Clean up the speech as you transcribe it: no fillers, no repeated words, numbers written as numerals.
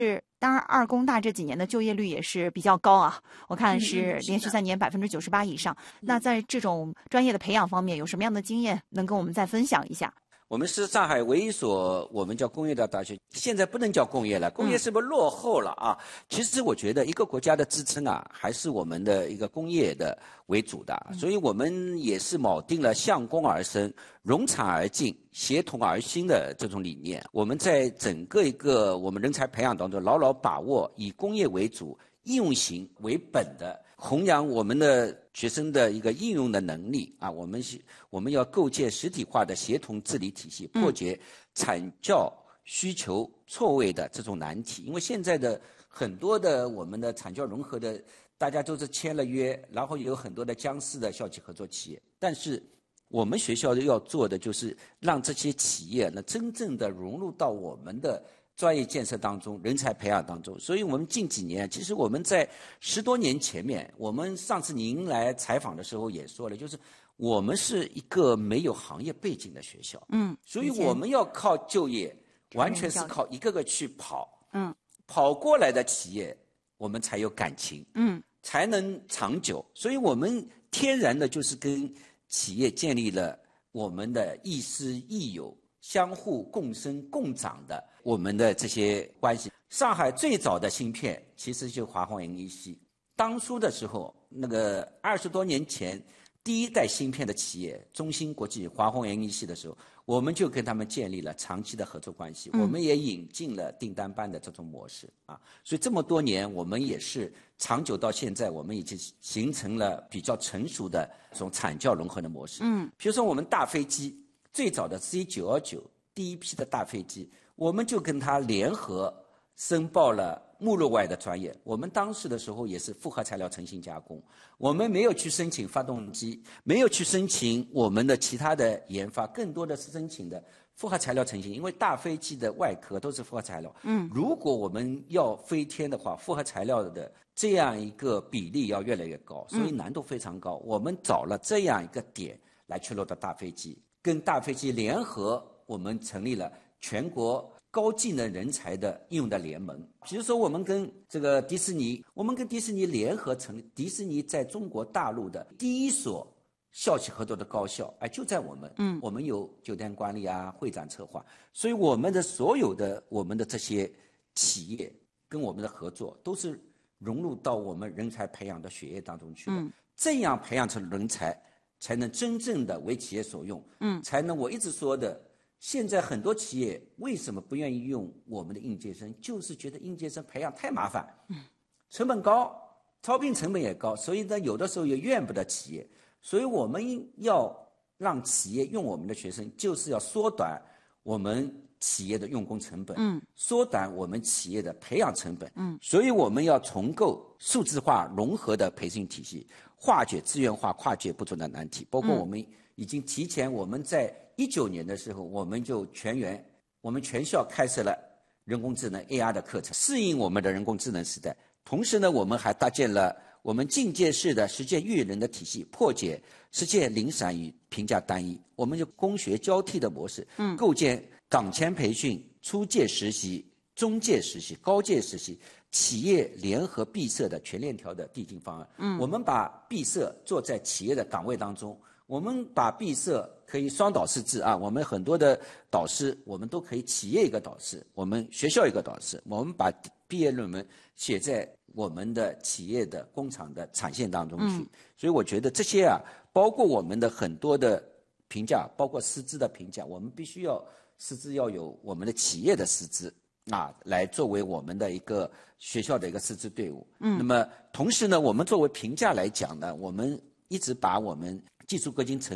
是，当然二工大这几年的就业率也是比较高啊，我看是连续3年98%以上。那在这种专业的培养方面，有什么样的经验能跟我们再分享一下？ 我们是上海唯一所我们叫工业的大学，现在不能叫工业了，工业是不是落后了啊？其实我觉得一个国家的支撑啊，还是我们的一个工业的为主的，所以我们也是锚定了向工而生、融产而进、协同而兴的这种理念。我们在整个一个我们人才培养当中，牢牢把握以工业为主、应用型为本的。弘扬我们的学生的一个应用的能力啊，我们要构建实体化的协同治理体系，破解产教需求错位的这种难题。因为现在的很多的我们的产教融合的，大家都是签了约，然后有很多的僵尸的校企合作企业，但是我们学校要做的就是让这些企业呢真正的融入到我们的专业建设当中，人才培养当中。所以我们近几年，其实我们在10多年前面，我们上次您来采访的时候也说了，就是我们是一个没有行业背景的学校，所以我们要靠就业，完全是靠一个个去跑，跑过来的企业，我们才有感情，才能长久。所以我们天然的就是跟企业建立了我们的亦师亦友、相互共生共长的我们的这些关系。上海最早的芯片其实就华虹 NEC， 当初的时候那个20多年前第一代芯片的企业中芯国际、华虹 NEC 的时候，我们就跟他们建立了长期的合作关系，我们也引进了订单班的这种模式啊，所以这么多年我们也是长久到现在，我们已经形成了比较成熟的这种产教融合的模式。比如说我们大飞机最早的 C919第一批的大飞机，我们就跟他联合申报了目录外的专业。我们当时的时候也是复合材料成型加工，我们没有去申请发动机，没有去申请我们的其他的研发，更多的是申请的复合材料成型，因为大飞机的外壳都是复合材料。如果我们要飞天的话，复合材料的这样一个比例要越来越高，所以难度非常高。我们找了这样一个点来去落到大飞机，跟大飞机联合，我们成立了全国高技能人才的应用的联盟。比如说我们跟这个迪士尼，我们跟迪士尼联合成立迪士尼在中国大陆的第一所校企合作的高校，就在我们，我们有酒店管理啊、会展策划，所以我们的所有的我们的这些企业跟我们的合作都是融入到我们人才培养的血液当中去的，这样培养成人才才能真正的为企业所用，才能我一直说的，现在很多企业为什么不愿意用我们的应届生，就是觉得应届生培养太麻烦，成本高，招聘成本也高，所以呢有的时候也怨不得企业。所以我们要让企业用我们的学生，就是要缩短我们企业的用工成本，缩短我们企业的培养成本，所以我们要重构数字化融合的培训体系，化解资源化跨界不足的难题。包括我们已经提前，我们在19年的时候，我们就我们全校开设了人工智能 AR 的课程，适应我们的人工智能时代。同时呢，我们还搭建了我们进阶式的实践育人的体系，破解实践零散与评价单一。我们就工学交替的模式，构建岗前培训、初届实习、中届实习、高届实习、企业联合闭塞的全链条的递进方案。我们把闭塞做在企业的岗位当中，我们把闭塞可以双导师制啊，我们很多的导师，我们都可以企业一个导师，我们学校一个导师，我们把毕业论文写在我们的企业的工厂的产线当中去。所以我觉得这些啊，包括我们的很多的评价，包括师资的评价，我们必须要师资要有我们的企业的师资啊，来作为我们的一个学校的一个师资队伍。那么同时呢，我们作为评价来讲呢，我们一直把我们技术革新成